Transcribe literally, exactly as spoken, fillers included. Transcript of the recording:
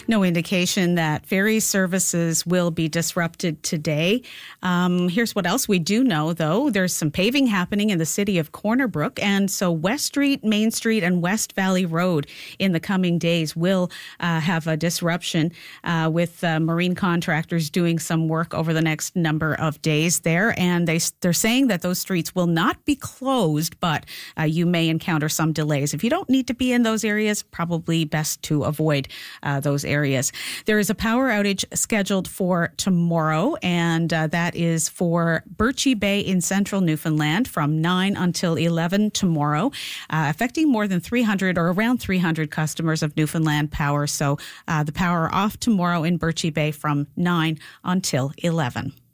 No indication that ferry services will be disrupted today. Um, here's what else we do know, though. There's some paving happening in the city of Corner Brook, and so West Street, Main Street, and West Valley Road in the coming days will uh, have a disruption uh, with uh, marine contractors doing some work over the next number of days there. And they, they're saying that those streets will not be closed, but uh, you may encounter some delays. If you don't need to be in those areas, probably best to avoid uh, those areas. areas. There is a power outage scheduled for tomorrow, and uh, that is for Birchie Bay in central Newfoundland from nine until eleven tomorrow, uh, affecting more than three hundred or around three hundred customers of Newfoundland Power. So uh, the power off tomorrow in Birchie Bay from nine until eleven.